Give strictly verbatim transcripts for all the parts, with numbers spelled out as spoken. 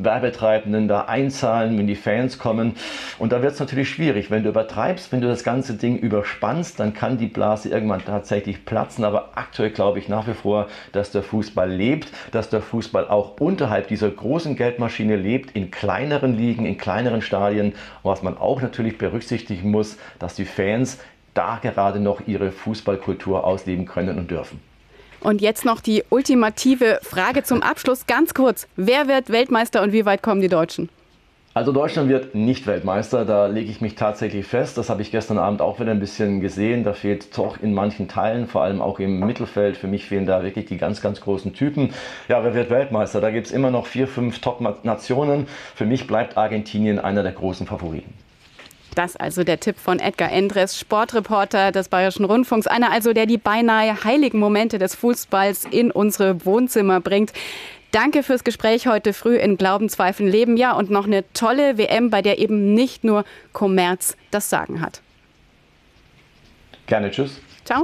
Werbetreibenden da einzahlen, wenn die Fans kommen. Und da wird es natürlich schwierig. Wenn du übertreibst, wenn du das ganze Ding überspannst, dann kann die Blase irgendwann tatsächlich platzen. Aber aktuell glaube ich nach wie vor, dass der Fußball lebt, dass der Fußball auch unterhalb dieser großen Geldmaschine lebt, in kleineren Ligen, in kleineren Stadien. Und was man auch natürlich berücksichtigen muss, dass die Fans da gerade noch ihre Fußballkultur ausleben können und dürfen. Und jetzt noch die ultimative Frage zum Abschluss. Ganz kurz, wer wird Weltmeister und wie weit kommen die Deutschen? Also Deutschland wird nicht Weltmeister, da lege ich mich tatsächlich fest. Das habe ich gestern Abend auch wieder ein bisschen gesehen. Da fehlt doch in manchen Teilen, vor allem auch im Mittelfeld. Für mich fehlen da wirklich die ganz, ganz großen Typen. Ja, wer wird Weltmeister? Da gibt es immer noch vier, fünf Top-Nationen. Für mich bleibt Argentinien einer der großen Favoriten. Das also der Tipp von Edgar Endres, Sportreporter des Bayerischen Rundfunks. Einer also, der die beinahe heiligen Momente des Fußballs in unsere Wohnzimmer bringt. Danke fürs Gespräch heute früh in Glauben, Zweifeln, Leben. Ja, und noch eine tolle W M, bei der eben nicht nur Kommerz das Sagen hat. Gerne, tschüss. Ciao.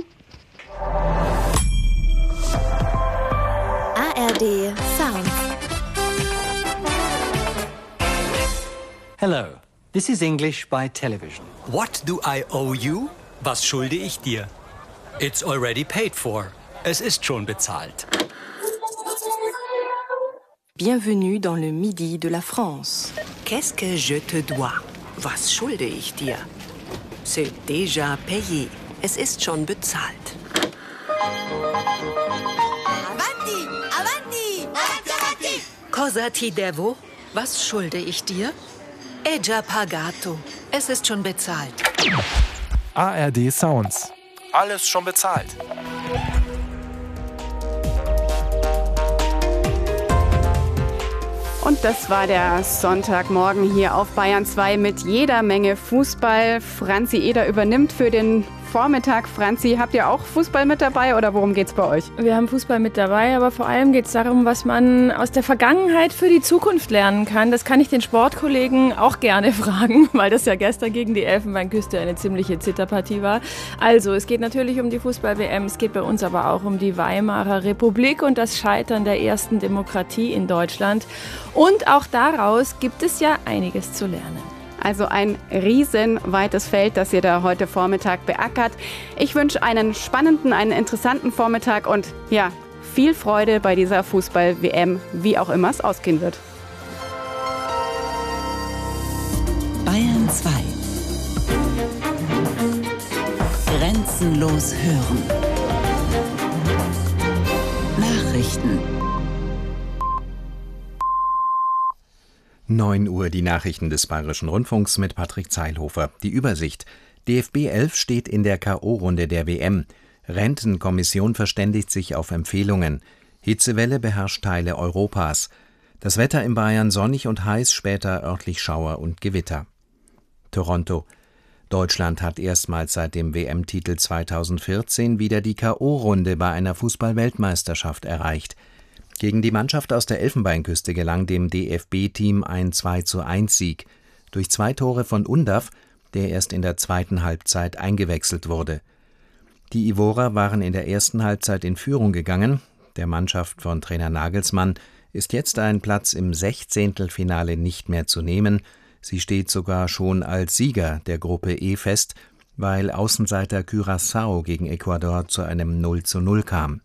A R D Sound. Hello. This is English by television. What do I owe you? Was schulde ich dir? It's already paid for. Es ist schon bezahlt. Bienvenue dans le Midi de la France. Qu'est-ce que je te dois? Was schulde ich dir? C'est déjà payé. Es ist schon bezahlt. Avanti! Avanti! Avanti, avanti! Cosa ti devo? Was schulde ich dir? È già pagato. Es ist schon bezahlt. A R D Sounds. Alles schon bezahlt. Und das war der Sonntagmorgen hier auf Bayern zwei mit jeder Menge Fußball. Franzi Eder übernimmt für den Vormittag. Franzi, habt ihr auch Fußball mit dabei oder worum geht's bei euch? Wir haben Fußball mit dabei, aber vor allem geht es darum, was man aus der Vergangenheit für die Zukunft lernen kann. Das kann ich den Sportkollegen auch gerne fragen, weil das ja gestern gegen die Elfenbeinküste eine ziemliche Zitterpartie war. Also, es geht natürlich um die Fußball-W M, es geht bei uns aber auch um die Weimarer Republik und das Scheitern der ersten Demokratie in Deutschland. Und auch daraus gibt es ja einiges zu lernen. Also ein riesenweites Feld, das ihr da heute Vormittag beackert. Ich wünsche einen spannenden, einen interessanten Vormittag und ja, viel Freude bei dieser Fußball-W M, wie auch immer es ausgehen wird. Bayern zwei. Grenzenlos hören. Nachrichten. neun Uhr die Nachrichten des Bayerischen Rundfunks mit Patrick Zeilhofer. Die Übersicht. D F B elf steht in der K O-Runde der W M. Rentenkommission verständigt sich auf Empfehlungen. Hitzewelle beherrscht Teile Europas. Das Wetter in Bayern sonnig und heiß, später örtlich Schauer und Gewitter. Toronto. Deutschland hat erstmals seit dem W M-Titel zweitausendvierzehn wieder die K O-Runde bei einer Fußball-Weltmeisterschaft erreicht. Gegen die Mannschaft aus der Elfenbeinküste gelang dem D F B-Team ein zwei zu eins Sieg durch zwei Tore von Undav, der erst in der zweiten Halbzeit eingewechselt wurde. Die Ivorer waren in der ersten Halbzeit in Führung gegangen. Der Mannschaft von Trainer Nagelsmann ist jetzt ein Platz im Sechzehntelfinale nicht mehr zu nehmen. Sie steht sogar schon als Sieger der Gruppe E fest, weil Außenseiter Curaçao gegen Ecuador zu einem null zu null kam.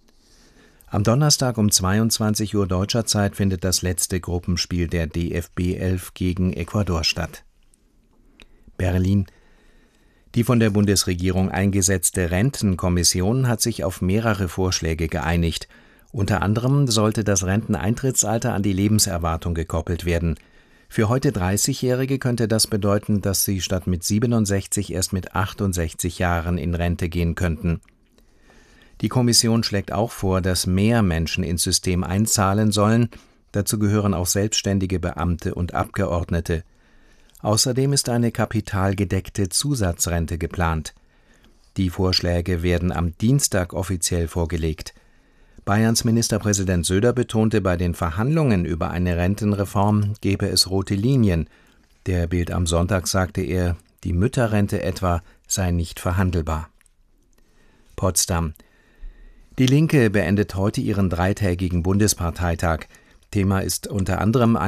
Am Donnerstag um zweiundzwanzig Uhr deutscher Zeit findet das letzte Gruppenspiel der D F B elf gegen Ecuador statt. Berlin. Die von der Bundesregierung eingesetzte Rentenkommission hat sich auf mehrere Vorschläge geeinigt. Unter anderem sollte das Renteneintrittsalter an die Lebenserwartung gekoppelt werden. Für heute dreißigjährige könnte das bedeuten, dass sie statt mit siebenundsechzig erst mit achtundsechzig Jahren in Rente gehen könnten. Die Kommission schlägt auch vor, dass mehr Menschen ins System einzahlen sollen. Dazu gehören auch selbstständige Beamte und Abgeordnete. Außerdem ist eine kapitalgedeckte Zusatzrente geplant. Die Vorschläge werden am Dienstag offiziell vorgelegt. Bayerns Ministerpräsident Söder betonte, bei den Verhandlungen über eine Rentenreform gebe es rote Linien. Der Bild am Sonntag sagte er, die Mütterrente etwa sei nicht verhandelbar. Potsdam. Die Linke beendet heute ihren dreitägigen Bundesparteitag. Thema ist unter anderem